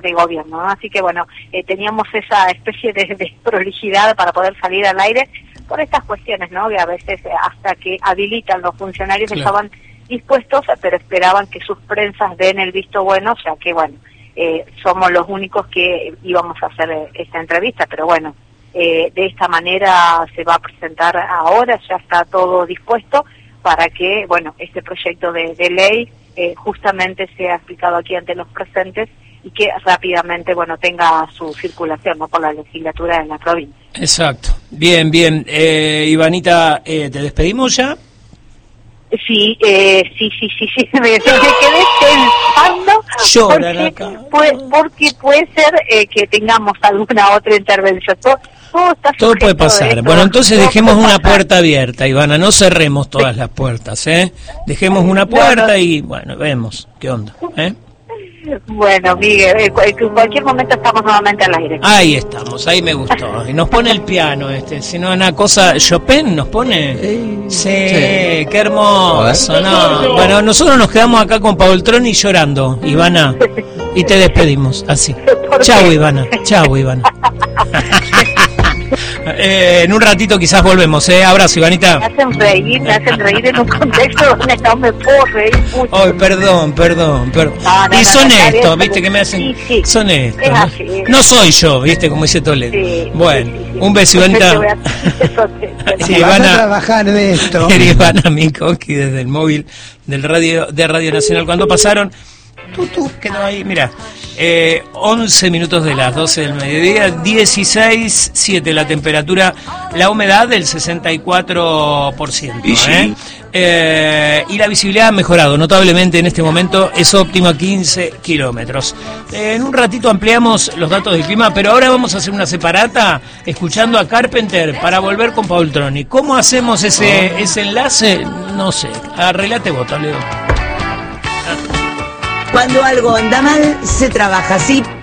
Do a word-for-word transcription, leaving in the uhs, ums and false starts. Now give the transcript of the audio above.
de gobierno, ¿no? Así que bueno, eh, teníamos esa especie de, de prolijidad para poder salir al aire por estas cuestiones, ¿no? Que a veces eh, hasta que habilitan los funcionarios claro. estaban dispuestos, pero esperaban que sus prensas den el visto bueno, o sea que bueno, eh, somos los únicos que íbamos a hacer eh, esta entrevista, pero bueno, eh, de esta manera se va a presentar ahora, ya está todo dispuesto para que, bueno, este proyecto de, de ley eh, justamente sea explicado aquí ante los presentes y que rápidamente, bueno, tenga su circulación, ¿no?, por la legislatura de la provincia. Exacto. Bien, bien. Eh, Ivanita, eh, ¿te despedimos ya? Sí, eh, sí, sí, sí, sí, me, me quedé pensando Lloran porque, acá. Puede, porque puede ser eh, que tengamos alguna otra intervención. Todo, todo, está todo puede pasar. Esto, bueno, entonces dejemos una pasar. puerta abierta, Ivana, no cerremos todas las puertas, ¿eh? Dejemos una puerta no, no. y, bueno, vemos qué onda, ¿eh? Bueno, Miguel, en cualquier momento estamos nuevamente al aire. Ahí estamos, ahí me gustó. Y nos pone el piano este, si no una cosa, Chopin nos pone. Sí, sí. Qué hermoso, ¿no? Bueno, nosotros nos quedamos acá con Paultroni llorando, Ivana, y te despedimos, así. Chau, Ivana, chau, Ivana. Eh, en un ratito quizás volvemos, ¿eh? Abrazo, Ivanita. Me hacen reír, me hacen reír en un contexto donde no me puedo reír mucho. Ay, perdón, perdón, perdón. No, no, y son no, estos, no, ¿viste? Que me hacen... Sí, sí. Son estos, ¿no? Así, no soy yo, ¿viste? Como dice Toledo. Sí, bueno, sí, sí, sí. Un beso, Ivanita. Sí, Ivana, a trabajar de esto. Ivana Mikoski desde el móvil del radio de Radio Nacional. Cuando pasaron... Tú, tú, quedó ahí, mira, eh, once minutos de las doce del mediodía, dieciséis siete la temperatura, la humedad del sesenta y cuatro por ciento, ¿eh? Eh, y la visibilidad ha mejorado notablemente en este momento, es óptima, quince kilómetros. Eh, en un ratito ampliamos los datos del clima, pero ahora vamos a hacer una separata escuchando a Carpenter para volver con Paultroni. ¿Cómo hacemos ese, ese enlace? No sé, arreglate vos, Toledo. Cuando algo anda mal, se trabaja así.